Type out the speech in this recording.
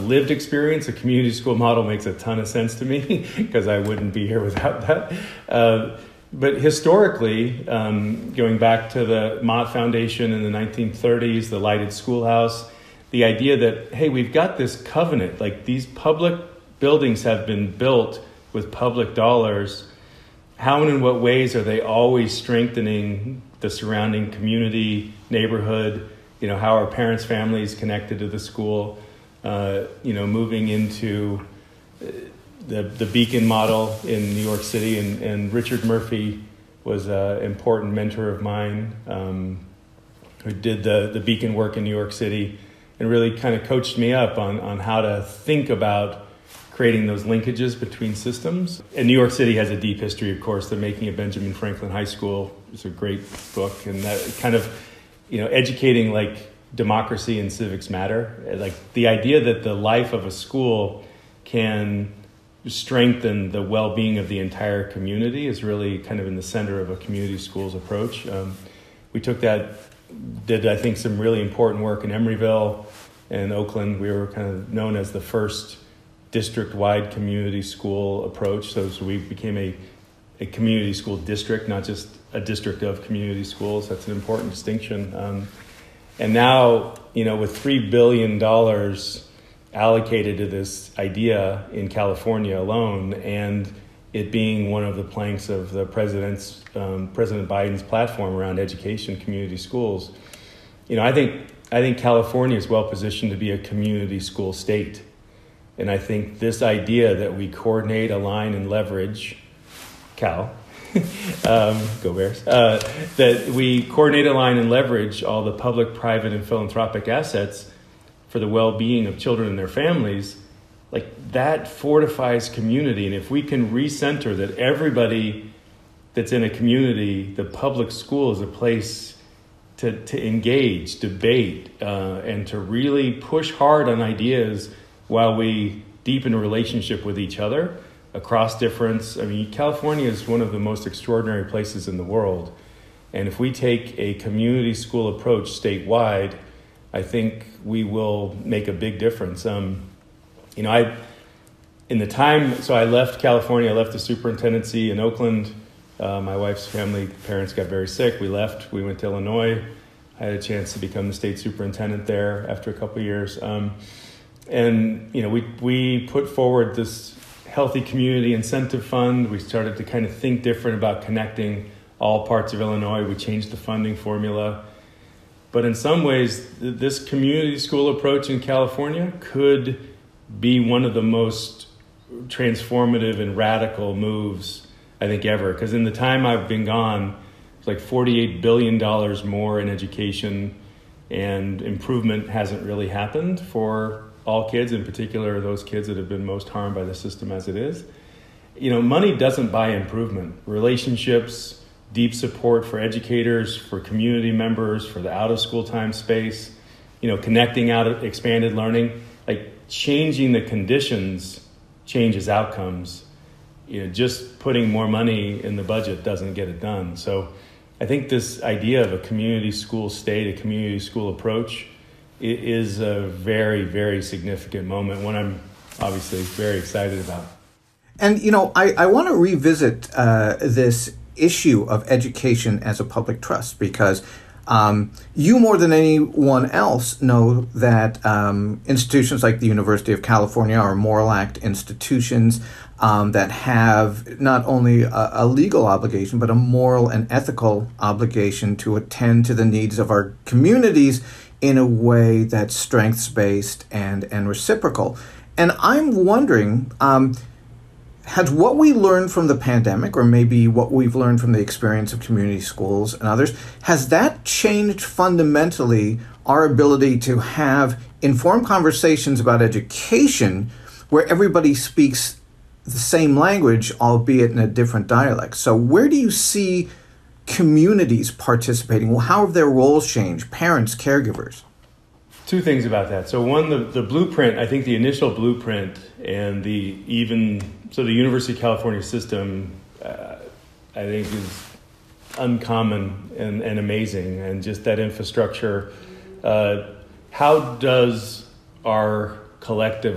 lived experience, a community school model makes a ton of sense to me because I wouldn't be here without that. But historically, going back to the Mott Foundation in the 1930s, the lighted schoolhouse, the idea that, hey, we've got this covenant, like these public buildings have been built with public dollars. How and in what ways are they always strengthening the surrounding community, neighborhood? How are parents' families connected to the school? Moving into the Beacon model in New York City, and Richard Murphy was an important mentor of mine who did the Beacon work in New York City and really kind of coached me up on how to think about creating those linkages between systems. And New York City has a deep history, of course. The Making of Benjamin Franklin High School is a great book, and that kind of, educating like democracy and civics matter. Like the idea that the life of a school can strengthen the well-being of the entire community is really kind of in the center of a community schools approach. We took that, did I think some really important work in Emeryville and Oakland. We were kind of known as the first district-wide community school approach. So we became a community school district, not just a district of community schools. That's an important distinction. And now, with $3 billion allocated to this idea in California alone, and it being one of the planks of the President Biden's platform around education, community schools, I think California is well positioned to be a community school state. And I think this idea that we coordinate, align, and leverage, Cal, go Bears, that we coordinate, align, and leverage all the public, private, and philanthropic assets for the well-being of children and their families, like that fortifies community. And if we can recenter that everybody that's in a community, the public school is a place to engage, debate, and to really push hard on ideas while we deepen a relationship with each other across difference. I mean, California is one of the most extraordinary places in the world. And if we take a community school approach statewide, I think we will make a big difference. I left California, I left the superintendency in Oakland. My wife's parents got very sick. We left, we went to Illinois. I had a chance to become the state superintendent there after a couple of years. We put forward this healthy community incentive fund. We started to kind of think different about connecting all parts of Illinois. We changed the funding formula. But in some ways, this community school approach in California could be one of the most transformative and radical moves, I think, ever. Because in the time I've been gone, it's like $48 billion more in education, and improvement hasn't really happened for all kids, in particular those kids that have been most harmed by the system as it is. Money doesn't buy improvement. Relationships, deep support for educators, for community members, for the out-of-school time space, connecting out of expanded learning, like changing the conditions changes outcomes. Just putting more money in the budget doesn't get it done. So I think this idea of a community school state, a community school approach, is a very, very significant moment, one I'm obviously very excited about. And, I want to revisit this issue of education as a public trust, because you more than anyone else know that institutions like the University of California are Morrill Act institutions that have not only a legal obligation, but a moral and ethical obligation to attend to the needs of our communities in a way that's strengths-based and reciprocal. And I'm wondering, has what we learned from the pandemic, or maybe what we've learned from the experience of community schools and others, has that changed fundamentally our ability to have informed conversations about education where everybody speaks the same language, albeit in a different dialect? So where do you see communities participating? Well, how have their roles changed? Parents, caregivers? Two things about that. So one, the blueprint, I think the initial blueprint and the University of California system, I think is uncommon and amazing. And just that infrastructure, how does our collective